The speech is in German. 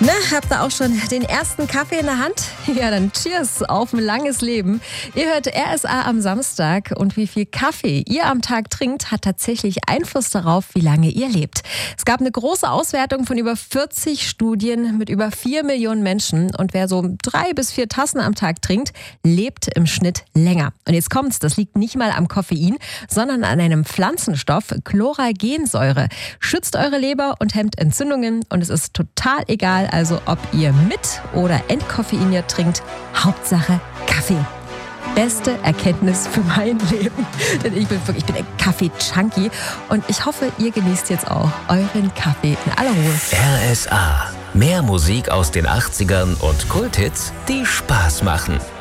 Na, habt ihr auch schon den ersten Kaffee in der Hand? Ja, dann cheers auf ein langes Leben. Ihr hört RSA am Samstag und wie viel Kaffee ihr am Tag trinkt, hat tatsächlich Einfluss darauf, wie lange ihr lebt. Es gab eine große Auswertung von über 40 Studien mit über 4 Millionen Menschen und wer so 3 bis 4 Tassen am Tag trinkt, lebt im Schnitt länger. Und jetzt kommt's, das liegt nicht mal am Koffein, sondern an einem Pflanzenstoff, Chloragensäure. Schützt eure Leber und hemmt Entzündungen und es ist total egal, also ob ihr mit oder entkoffeiniert trinkt, Hauptsache Kaffee. Beste Erkenntnis für mein Leben. Denn ich bin ein Kaffee-Junkie und ich hoffe, ihr genießt jetzt auch euren Kaffee in aller Ruhe. RSA. Mehr Musik aus den 80ern und Kulthits, die Spaß machen.